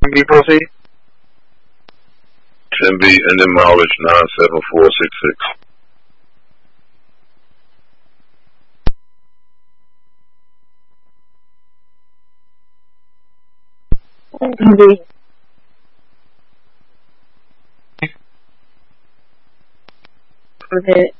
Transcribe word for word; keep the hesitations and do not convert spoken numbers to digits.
me proceed. ten B and then mileage nine seven four six six. Indeed. Okay.